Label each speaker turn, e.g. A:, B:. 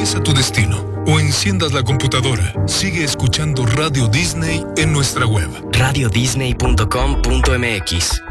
A: llegues a tu destino o enciendas la computadora, sigue escuchando Radio Disney en nuestra web.
B: radiodisney.com.mx.